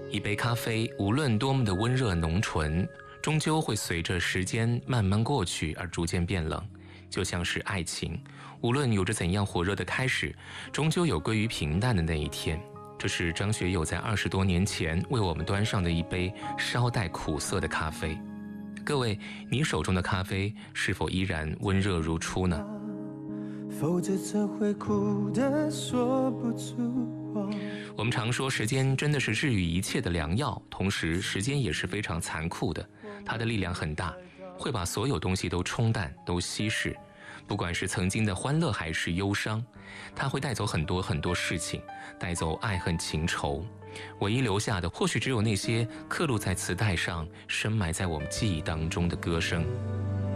一杯咖啡，无论多么的温热浓醇，终究会随着时间慢慢过去而逐渐变冷。就像是爱情，无论有着怎样火热的开始，终究有归于平淡的那一天。这是张学友在20多年前为我们端上的一杯稍带苦涩的咖啡。各位，你手中的咖啡是否依然温热如初呢？ 否则这会苦得说不出话。 我们常说时间真的是治愈一切的良药，同时时间也是非常残酷的，它的力量很大，会把所有东西都冲淡，都稀释。不管是曾经的欢乐还是忧伤，它会带走很多很多事情，带走爱恨情仇，唯一留下的或许只有那些刻录在磁带上深埋在我们记忆当中的歌声。